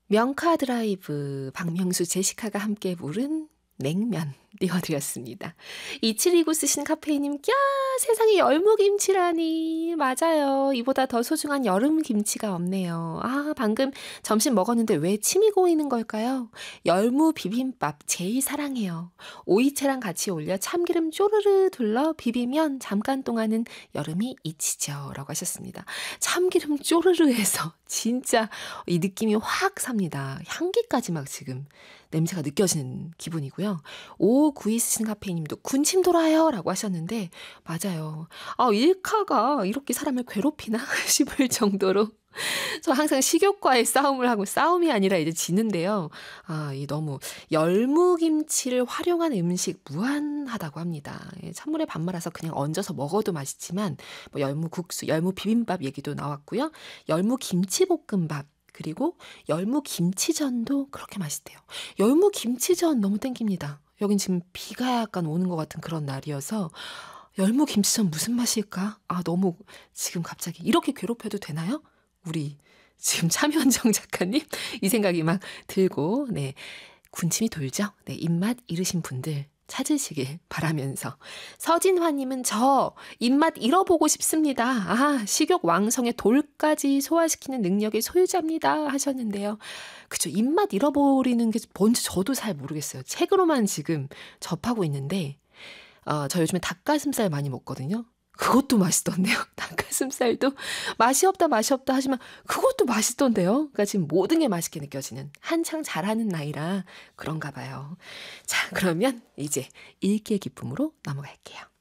명카 드라이브 박명수 제시카가 함께 부른 냉면 띄워드렸습니다. 2729 쓰신 카페이님, 꺄 세상에 열무김치라니. 맞아요. 이보다 더 소중한 여름김치가 없네요. 아, 방금 점심 먹었는데 왜 침이 고이는 걸까요? 열무 비빔밥 제일 사랑해요. 오이채랑 같이 올려 참기름 쪼르르 둘러 비비면 잠깐 동안은 여름이 잊히죠. 라고 하셨습니다. 참기름 쪼르르 해서 진짜 이 느낌이 확 삽니다. 향기까지 막 지금 냄새가 느껴지는 기분이고요. 5592 쓰신 카페이님도 군침 돌아요 라고 하셨는데 맞아요. 아, 일카가 이렇게 사람을 괴롭히나 싶을 정도로 저 항상 식욕과의 싸움을 하고 싸움이 아니라 이제 지는데요. 아, 이 너무 열무김치를 활용한 음식 무한하다고 합니다. 예, 찬물에 밥 말아서 그냥 얹어서 먹어도 맛있지만 뭐 열무국수, 열무비빔밥 얘기도 나왔고요. 열무김치볶음밥 그리고 열무김치전도 그렇게 맛있대요. 열무김치전 너무 땡깁니다. 여긴 지금 비가 약간 오는 것 같은 그런 날이어서 열무김치전 무슨 맛일까? 아, 너무 지금 갑자기 이렇게 괴롭혀도 되나요? 우리 지금 참현정 작가님 이 생각이 막 들고 네 군침이 돌죠. 네 입맛 잃으신 분들 찾으시길 바라면서 서진화님은 저 입맛 잃어보고 싶습니다. 아 식욕 왕성의 돌까지 소화시키는 능력의 소유자입니다 하셨는데요. 그쵸 입맛 잃어버리는 게 뭔지 저도 잘 모르겠어요. 책으로만 지금 접하고 있는데 저 요즘에 닭가슴살 많이 먹거든요. 그것도 맛있던데요. 닭가슴살도 맛이 없다 하지만 그것도 맛있던데요. 그러니까 지금 모든 게 맛있게 느껴지는 한창 잘하는 나이라 그런가 봐요. 자, 그러면 이제 읽기의 기쁨으로 넘어갈게요.